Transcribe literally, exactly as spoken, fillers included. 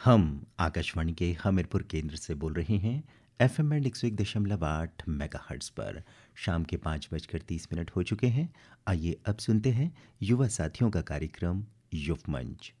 हम आकाशवाणी के हमीरपुर केंद्र से बोल रहे हैं एफएम बैंड एक सौ एक दशमलव आठ मेगाहर्ट्ज पर। शाम के पाँच बजकर तीस मिनट हो चुके हैं। आइए अब सुनते हैं युवा साथियों का कार्यक्रम युव मंच।